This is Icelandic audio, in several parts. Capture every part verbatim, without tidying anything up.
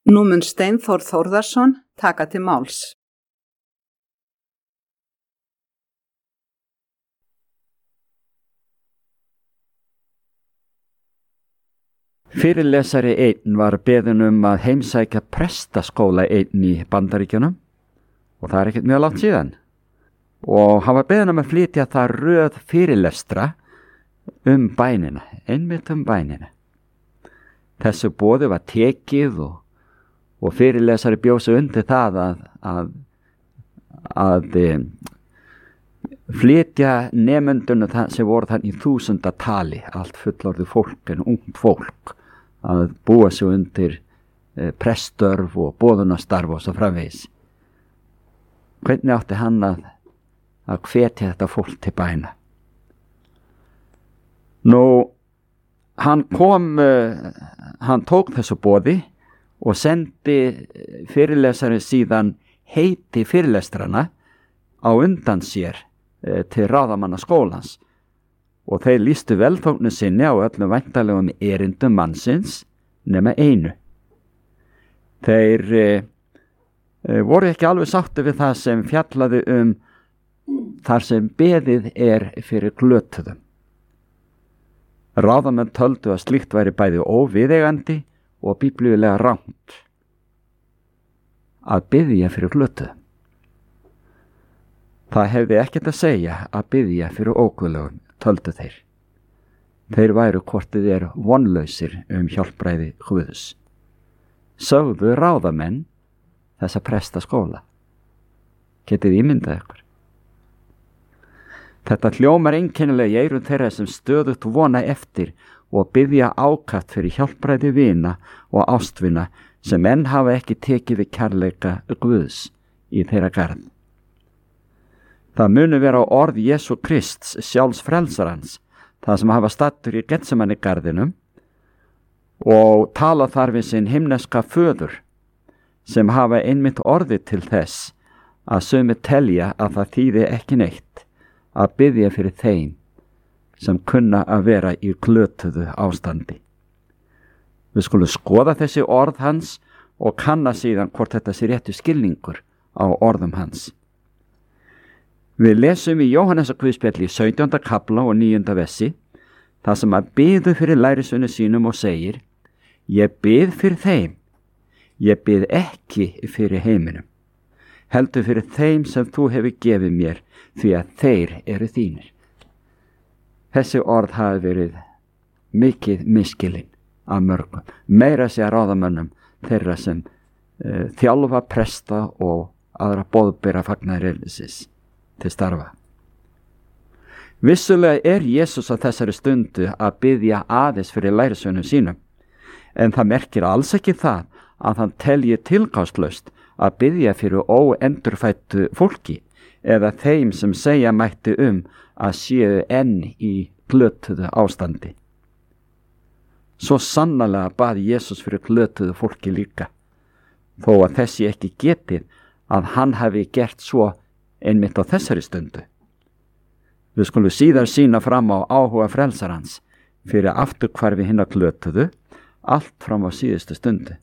Nú mun Steinþór Þórðarson taka til máls. Fyrirlesari einn var beðinn um að heimsækja prestaskóla einn í Bandaríkjunum og það er ekkert mjög langt síðan. Og hann var beðinn um að flytja það röð fyrirlestra um bænina, einmitt um bænina. Þessu boði var tekið og, og fyrirlesari bjó sig undir það að, að, að e, flytja nemendunum sem voru þann í þúsundatali, allt fullorðið fólk en ungt fólk, að búa sig undir e, preststörf og boðunastarf og svo framvegis. Hvernig átti hann að, að hvetja þetta fólk til bæna? Nú, hann kom, uh, hann tók þessu boði og sendi fyrirlesari síðan heiti fyrirlestrana á undan sér uh, til ráðamanna skólans og þeir lýstu velþóknu sinni á öllum væntanlegum erindum mannsins nema einu. Þeir uh, uh, voru ekki alveg sáttu við það sem fjallaði um þar sem beðið er fyrir glötuðum. Ráðamenn töldu að slíkt væri bæði óviðeigandi og biblíulega rangt að biðja fyrir glötuðum. Það hefði ekkert að segja að biðja fyrir óguðlegum, töldu þeir. Þeir væru hvort þið er vonlausir um hjálpræði Guðs. Sögðu ráðamenn þessa prestaskóla. Getið ímyndað ykkur? Þetta hljómar einkennilega í eyrum þeirra sem stöðugt vona eftir og biðja ákaft fyrir hjálpræði vina og ástvina sem enn hafa ekki tekið við kærleika Guðs í þeirra garð. Það muni vera á orð Jesú Krists sjálfs frelsarans, það sem hafa stattur í Getsemanni garðinum og tala þar við sinn himneska föður sem hafa einmitt orðið til þess að sumir telja að það þýði ekki neitt að biðja fyrir þeim sem kunna að vera í glötuðu ástandi. Við skulum skoða þessi orð hans og kanna síðan hvort þetta sé réttu skilningur á orðum hans. Við lesum í Jóhannesarguðspjalli í sautjánda kafla og níunda vessi, það sem að biðu fyrir lærisveinum sínum og segir: Ég bið fyrir þeim, ég bið ekki fyrir heiminum, heldur fyrir þeim sem þú hefur gefið mér, því að þeir eru þínir. Þessi orð hafi verið mikið miskilin af mörgum, meira segja ráðamönnum þeirra sem uh, þjálfa, presta og aðra boðbera fagnaðarerindis til starfa. Vissulega er Jesús á þessari stundu að biðja aðeins fyrir lærisveinum sínum, en það merkir alls ekki það að hann telji tilgangslaust að biðja fyrir óendurfæddu fólki eða þeim sem segja mætti um að séu enn í glötuðu ástandi. Svo sannarlega bað Jesús fyrir glötuðu fólki líka, þó að þessi ekki getið að hann hafi gert svo einmitt á þessari stundu. Við skulum síðar sýna fram á áhuga frelsarans fyrir afturhvarfi hinna glötuðu, allt fram á síðustu stundu.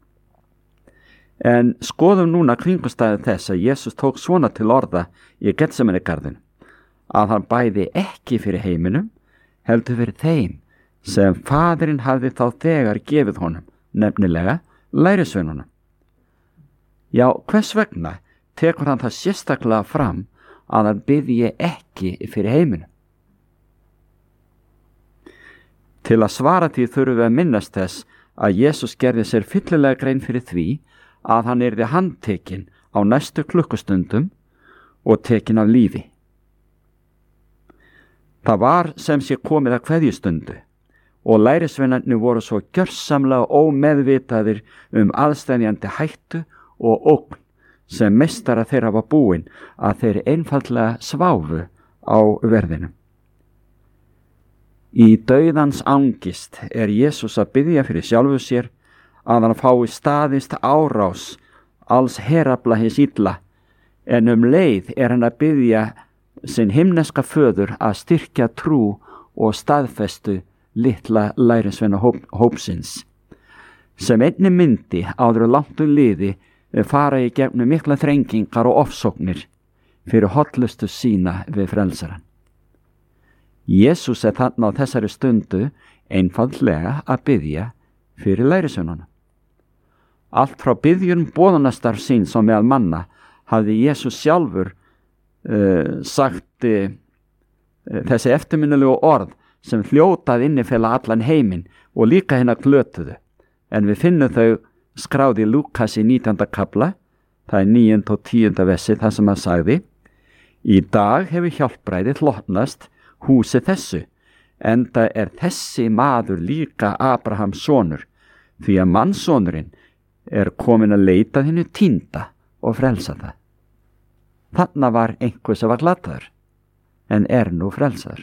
En skoðum núna kringumstæðu þess að Jesús tók svona til orða í Getsemanni garðinu, að hann bæði ekki fyrir heiminum, heldur fyrir þeim sem faðirinn hafði þá þegar gefið honum, nefnilega lærisveinunum. Já, hvers vegna tekur hann það sérstaklega fram að hann biðji ekki fyrir heiminum? Til að svara því þurfum við að minnast þess að Jesús gerði sér fyllilega grein fyrir því að hann yrði handtekinn á næstu klukkustundum og tekinn af lífi. Það var sem sé komið að kveðjustundu og lærisveinarnir voru svo gjörsamlega ómeðvitaðir um aðstæðjandi hættu og ógn sem meistara þeirra var búin að þeir einfaldlega sváfu á verðinum. Í dauðans angist er Jesús að biðja fyrir sjálfu sér að hann fái staðist árás alls herafla hins illa, en um leið er hann að biðja sinn himneska föður að styrkja trú og staðfestu litla lærisveina hóp, hópsins. sem einni myndi áður langt um liði fara í gegnum mikla þrengingar og ofsóknir fyrir hollustu sína við frelsaran. Jesús er þarna á þessari stundu einfaldlega að biðja fyrir lærisveinunum. Allt frá biðjun boðunastarf síns og meðal manna hafði Jesús sjálfur uh, sagt uh, þessi eftirminnilegu orð sem hljótað innifela allan heiminn og líka hérna glötuðu. En við finnum þau skráði Lúkas í nítjánda kafla, það er níunda og tíunda versi, það sem hann sagði: Í dag hefur hjálpræðið hlotnast húsi þessu, enda er þessi maður líka Abrahams sonur, því að mannssonurinn er komin að leita þínu týnda og frelsa það. Þarna var einhver sem var glataður, en er nú frelsaður.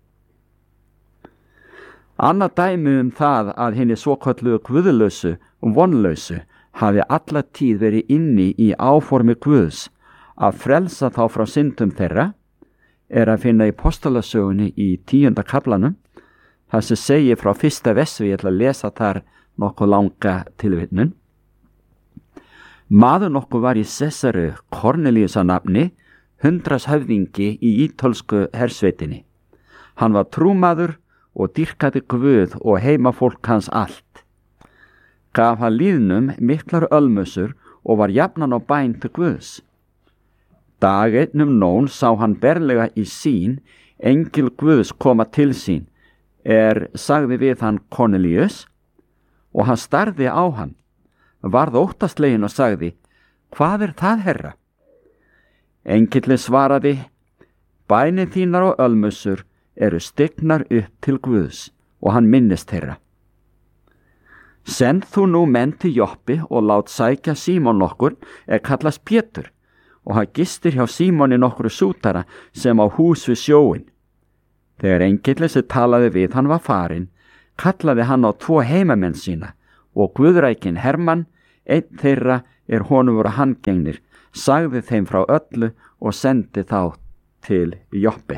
Annað dæmi um það að hinni svokölluðu guðlausu og vonlausu hafi alla tíð verið inni í áformi Guðs að frelsa þá frá syndum þeirra er að finna í Postulasögunni í tíunda kaflanum, það sem segir frá fyrsta versi, ég ætla að lesa þar nokkuð langa tilvitnun. Maður nokkuð var í Sesaru Kornelíus að nafni, hundrashöfðingi í ítölsku hersveitinni. Hann var trúmaður og dýrkaði Guð og heimafólk hans allt. Gaf hann lýðnum miklar ölmusur og var jafnan á bæn til Guðs. Dag einn um nón sá hann berlega í sín engil Guðs koma til sín, er sagði við hann Kornelíus, og hann starði á hann, varð óttaslegin og sagði: Hvað er það, Herra? Engillinn svaraði: Bænir þínar og ölmusur eru stignar upp til Guðs, og hann minnist þeirra. Send þú nú menn til Joppi og lát sækja Símon nokkur er kallast Pétur, og hann gistir hjá Símoni nokkru sútara sem á hús við sjóin. Þegar engillinn sem talaði við hann var farinn, kallaði hann á tvo heimamenn sína, og Guðrækin Hermann, einn þeirra er honum voru handgengnir, sagði þeim frá öllu og sendi þá til Joppi.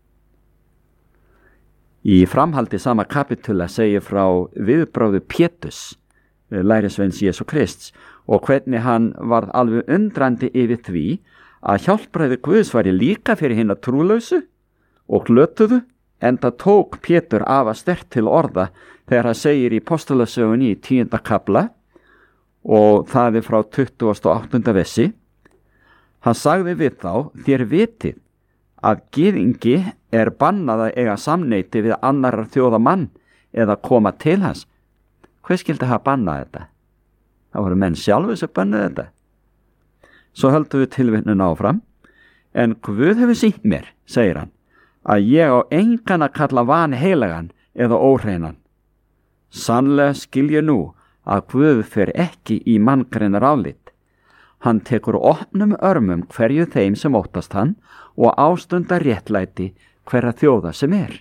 Í framhaldi sama kapitula segir frá viðbrögðu Péturs, lærisveins Jesú Krists, og hvernig hann varð alveg undrandi yfir því að hjálpræði Guðs væri líka fyrir hina trúlausu og glötuðu, enda tók Pétur afa sterkt til orða þegar hann segir í Postulasögunni í tíunda kafla, og það er frá tuttugasta og áttunda versi. Hann sagði við þá: Þér vitið að gyðingi er bannað að eiga samneyti við annarar þjóða mann eða koma til hans. Hver skildi hafa bannað þetta? Það voru menn sjálfur sem bannaði þetta. Svo höldum við tilvitnun áfram. En Guð hefur sýnt mér, segir hann, að ég á engan að kalla vanheilagan eða óhreinan. Sannlega skil ég nú að Guð fer ekki í manngreinar álit. Hann tekur opnum örmum hverju þeim sem óttast hann og ástundar réttlæti hverra þjóða sem er.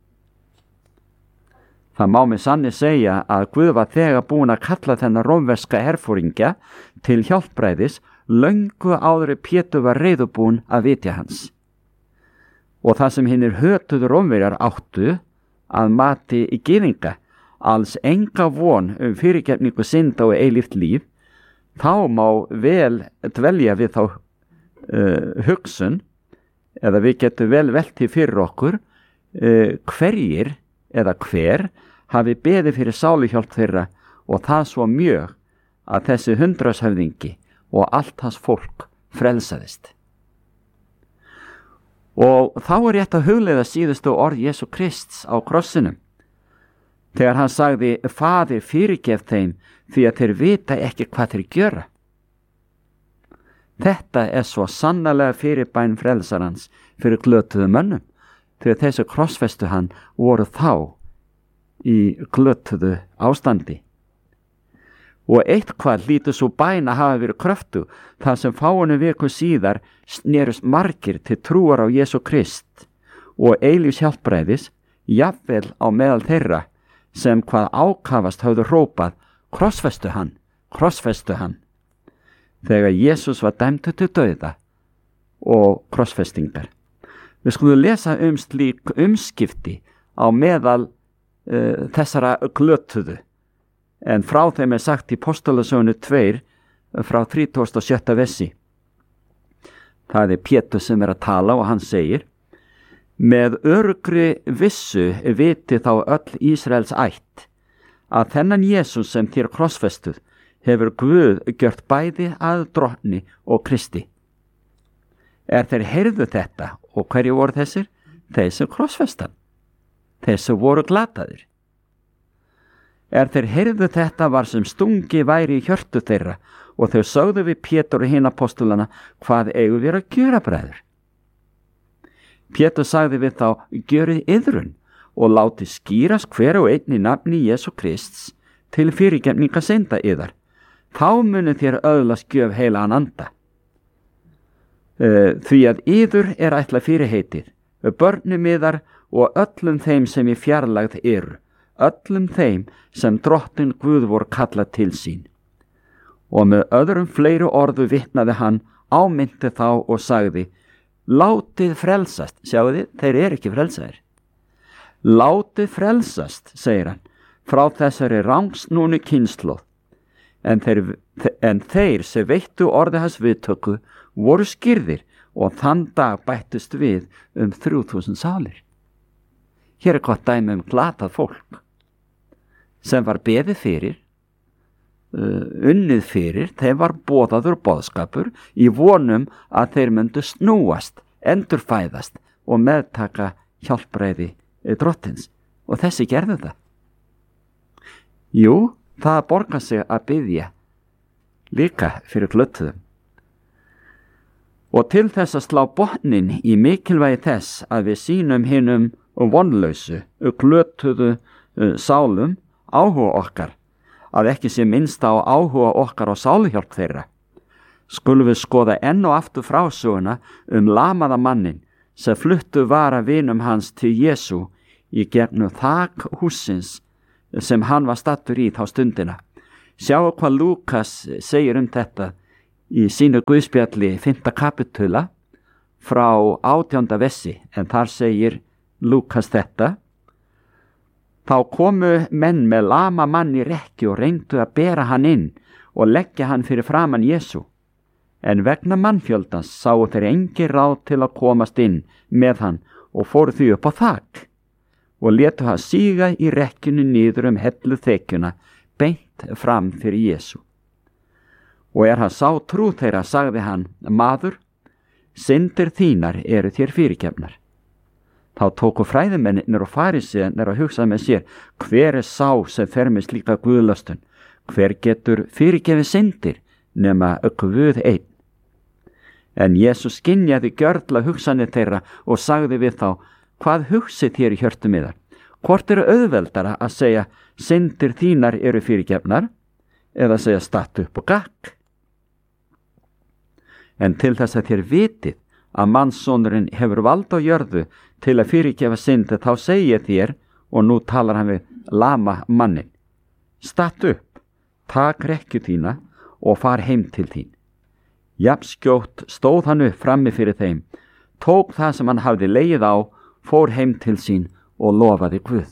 Það má með sanni segja að Guð var þegar búin að kalla þennan rómverska herforingja til hjálpræðis löngu áður en Pétur var reiðubúin að vitja hans. Og það sem hinnir hötuðu Rómverjar áttu að mati í gyðinga alls enga von um fyrirgefningu synda og eilíft líf, þá má vel dvelja við þá uh, hugsun, eða við getum vel velti fyrir okkur uh, hverjir eða hver hafi beðið fyrir sáluhjálp þeirra, og það svo mjög að þessi hundrashöfðingi og allt hans fólk frelsaðist. Og þá er rétt að hugleiða síðustu orð Jesú Krists á krossinum, þegar hann sagði: Faðir, fyrirgef þeim, því að þeir vita ekki hvað þeir gjöra. Þetta er svo sannarlega fyrirbæn frelsarans fyrir glötuðu mönnum, þegar þessu krossfestu hann voru þá í glötuðu ástandi. Og eitthvað hlýtur svo bæn að hafa verið kröftu, þar sem fáinu viku síðar snerust margir til trúar á Jesú Krist og eilífs hjálpræðis, jafnvel á meðal þeirra sem hvað ákafast höfðu hrópað: krossfestu hann, krossfestu hann, þegar Jesús var dæmdur til dauða og krossfestingar. Við skulum lesa um slík umskipti á meðal uh, þessara glötuðu en frá þeim er sagt í Postulasögunni tveir frá þrítugasta og sjötta versi. Það er Pétur sem er að tala og hann segir: með öruggri vissu viti þá öll Ísraels ætt að þennan Jesús sem þér krossfestuð hefur Guð gjört bæði að drottni og Kristi. Er þeir heyrðu þetta, og hverju voru þessir? Þeir sem krossfestan, þeir sem voru glataðir. Er þeir heyrðu þetta var sem stungi væri í hjörtu þeirra, og þau sögðu við Pétur og hinn apostolana: hvað eigum við að gjöra, bræður? Pétur sagði við þá: gjörið iðrun og láti skýrast hver og einn í nafni Jesú Krists til fyrirgefningar synda yðar. Þá munu þér öðlast gjöf heilagan anda. Uh, því að yður er ætla fyrirheitið, börnum yðar og öllum þeim sem í fjarlægð eru, öllum þeim sem drottin Guð vor kalla til sín. Og með öðrum fleiri orðu vitnaði hann, ámynti þá og sagði: látið frelsast. Sjáu þið, þeir eru ekki frelsaðir. Látið frelsast, segir hann, frá þessari rangsnúnu kynslóð. En þeir, en þeir sem veittu orði hans viðtöku voru skýrðir, og þann dag bættust við um þrjú þúsund sálir. Hér er gott dæmi um glatað fólk sem var beðið fyrir, uh, unnið fyrir, þeim var boðaður boðskapur í vonum að þeir myndu snúast, endurfæðast og meðtaka hjálpræði drottins, og þessi gerðu það. Jú, það borgar sig að biðja líka fyrir glötuðum. Og til þess að slá botnin í mikilvægi þess að við sýnum hinum vonlausu, glötuðu sálum áhuga okkar, að ekki sé minnst á áhuga okkar og sáluhjálp þeirra, skulum við skoða enn og aftur frásöguna um lamaða mannin sem fluttu vara vinum hans til Jesú í gegnum þak hússins sem hann var stattur í þá stundina. Sjáu hvað Lúkas segir um þetta í sínu guðspjalli fimmta kapitula frá átjánda versi, en þar segir Lúkas þetta: þá komu menn með lama mann í rekki og reyndu að bera hann inn og leggja hann fyrir framan Jesú. En vegna mannfjöldans sáu þeir engin ráð til að komast inn með hann og fóru því upp á þak og létu hann síga í rekkinu niður um hellu þekjuna beint fram fyrir Jesú. Og er hann sá trú þeirra, sagði hann: maður, syndir þínar eru þér fyrirgefnar. Þá tóku fræðimennir og farísearnir að hugsa með sér: hver er sá sem fer með slíka guðlöstun? Hver getur fyrirgefið syndir nema Guð einn? En Jesús skynjaði gjörla hugsanir þeirra og sagði við þá: hvað hugsið þér í hjörtum yðar? Hvort eru auðveldara að segja: syndir þínar eru fyrirgefnar, eða að segja: stattu upp og gakk? En til þess að þér vitið að mannssonurinn hefur vald á jörðu til að fyrirgefa syndi, þá segi ég þér, og nú talar hann við lama mannin: stattu upp, tak rekkju þína og far heim til þín. Jafnskjótt stóð hann upp frammi fyrir þeim, tók það sem hann hafði legið á, fór heim til sín og lofaði Guð.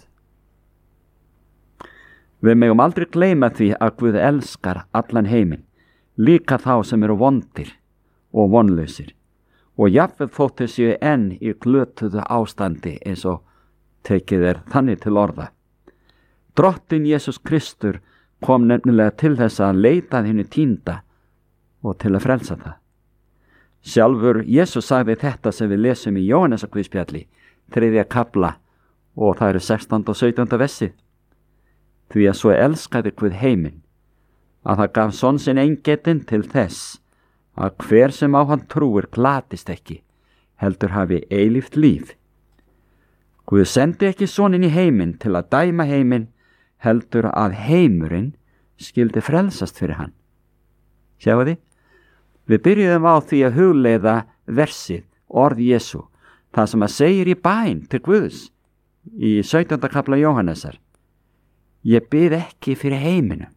Við megum aldrei gleyma því að Guð elskar allan heiminn, líka þá sem eru vondir og vonlausir, og jafnvel þótt þeir séu enn í glötuðu ástandi, eins og tekið er þannig til orða. Drottinn Jesús Kristur kom nefnilega til þess að leita hinu týnda og til að frelsa það. Sjálfur Jesús sagði þetta sem við lesum í Jóhannesarguðspjalli, þriðja kafla, og það eru sextánda og sautjánda versi. Því að svo elskaði Guð heiminn, að það gaf son sinn eingetinn til þess að hver sem á hann trúir glatist ekki, heldur hafi eilíft líf. Guð sendi ekki soninn í heiminn til að dæma heiminn, heldur að heimurinn skyldi frelsast fyrir hann. Sjáu þið? Við byrjuðum á því að hugleiða versið, orð Jesú, það sem að segir í bæn til Guðs í sautjánda kafla Jóhannesar: ég bið ekki fyrir heiminum,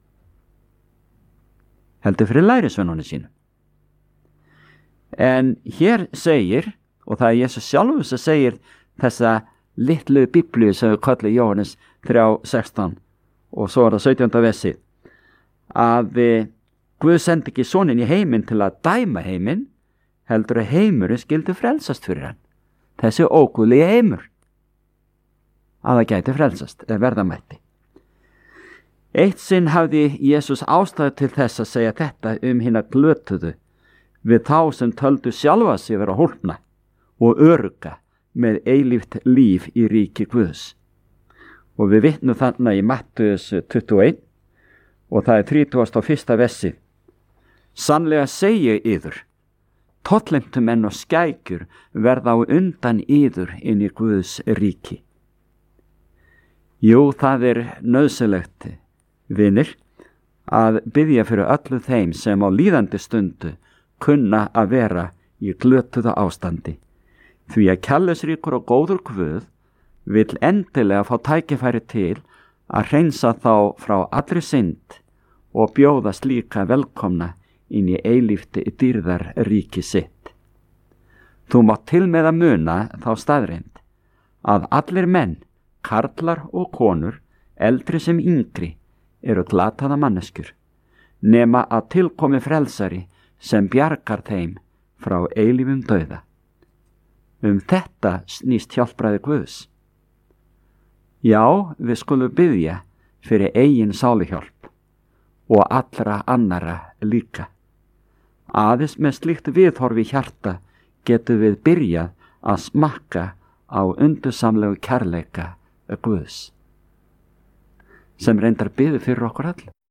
heldur fyrir lærisveinunum sínum. En hér segir, og það er Jesús sjálfur sem segir þessa litlu biblíu sem við köllum Jóhannes þrjú sextán og svo er það sautjánda vesið, að Guð sendi ekki soninn í heiminn til að dæma heiminn, heldur að heimurinn skildi frelsast fyrir hann. Þessi óguðlegi heimur, að það gæti frelsast, eða verða mætti. Eitt sinn hafði Jesús ástæðu til þess að segja þetta um hina glötuðu við þá sem töldu sjálfa sig vera hólpna og örugga með eilíft líf í ríki Guðs. Og við vitnum þarna í Mattheus tuttugu og eitt og það er þrítugasta og fyrsta versið. Sannlega segi ég yður, tollheimtumenn og skækjur verða á undan yður inn í Guðs ríki. Jú, það er nauðsynlegt, vinir, að biðja fyrir öllu þeim sem á líðandi stundu kunna að vera í glötuðu ástandi, því að kærleiksríkur og góður Guð vill endilega fá tækifæri til að hreinsa þá frá allri synd og bjóða slíka velkomna inn í eilífti dýrðar ríki sitt. Þú mátt til með að muna þá staðreind að allir menn, karlar og konur, eldri sem yngri, eru glataða manneskjur, nema að tilkomi frelsari sem bjargar þeim frá eilífum dauða. Um þetta snýst hjálpræði Guðs. Já, við skulum biðja fyrir eigin sáluhjálp og allra annara líka. Aðeins með slíkt viðhorfi hjarta getum við byrjað að smakka á undursamlegu kærleika Guðs, sem reyndar biður fyrir okkur öll.